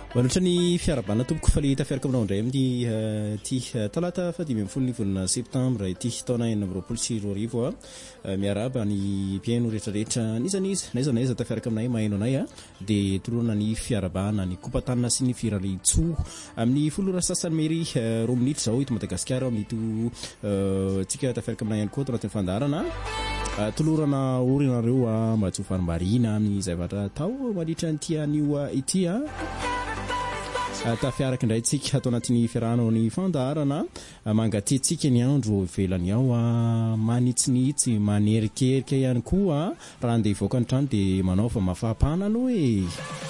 Ohatrany fiarabana tompoko fa le tafiaraka aminao indray amin'ny ty talata 5 volana septambra ity taona 2024 miaraba ny mpiaino rehetrarehetra naiza tafiaraka aminay maheno anay dia tolona ny fiarabana ny kopatanina sy ny firalitsoa amin'ny folora sasany mery 2 minitra zao ito Madagasikara amin'ito tsika tafiaraka aminay ihany koa tao anatin'ny fandarana tolorana orinareo matsofanym-barina amin'ny zavatra tao mandritra n'ity anio ity tafiaraka indray tsika atao anatin'ny fiarahana ny fandarana mangatetsika ny andro velany ao manitsinitsy manerikeerika ihany koa raha andeha ivoaka ny trano dia manaova mafapana aloha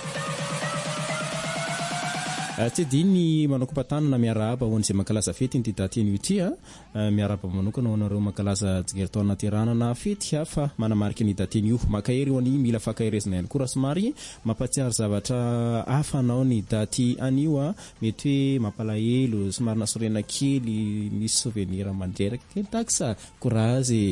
tsy diny manao kompatanana miarahaba ho an'izay mankalaza fety ny daty an'io ity miarahaba manokana ho anareo mankalaza jigeritaona teranana fety fa manamarika ny daty an'io makahery ho any mila fakahirezana ihany koa raha somary mampatsiary zavatra hafanao ny daty an'io mety hoe mampalahelo somary nasorena kely misy souvenir mandreraka kely taksa courage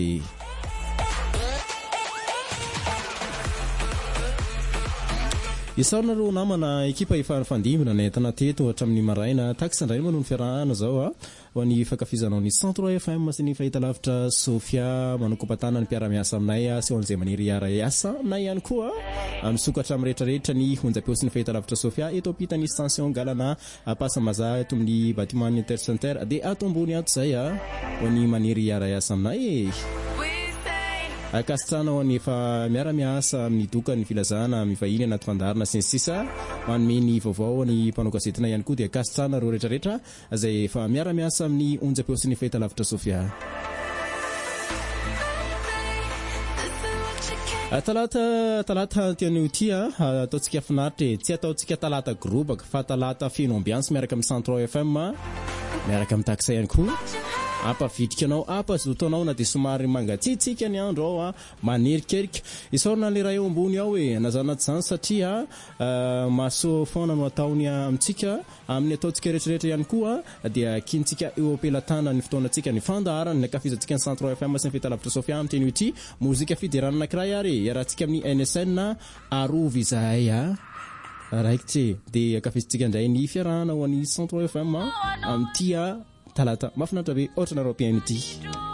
isaonareo namana ekipa efa fandimina netana teto hatramin'ny maraina taxa indray manao ny fiarahana zao ho any fakafizanao ny Centre FM sy ny fahitalavitra Sofia manao kompatana ny mpiara-miasa aminay sy ho an'izay maniry iara-iasa aminay ihany koa misokatra amin'ny rehetrarehetra ny onjam-peo sy ny fahitalavitra Sofia eto ampita ny station galana Pasamaza eto amin'ny bâtiment intercenter dia ato ambony ato zay ho any maniry iara-iasa aminay akasitrana ho any efa miara-miasa amin'ny doka ny filazana mivahiny anaty fandarana sy ny sisa manome ny vaovao ny mpanao gazetina ihany koa dia akasitrana reo rehetrarehetra izay efa miara-miasa amin'ny onjam-peo sy ny fahitalavitra Sofia talata tian'io ity ataontsika finaritra tsy ataontsika talata grobaka fa talata feno ambiance miaraka amin'ny Centre FM miaraka amin'ny taxa ihany koa ampavidika anao ampazotonao na dia somary mangatsitsika ny andro ao manerikerika isaorina le raha eo ambony ao nazanaty zany satria maso foana no ataony amintsika amin'ny ataontsika rehetrarehetra ihany koa dia kintsika eo ampelatana ny fotoanantsika ny fandaharana ny akafizatsika ny Centre FM sy ny fahitalavitra Sofia amin'ny teny ity mozika fiderana anankiray ary iarahantsika amin'ny NSN arovy izahay raikitsy dia akafizatsika indray ny fiarahana ho an'ny Centre FM amin'ity talata mafinatra be ohatranareo mpiaino ity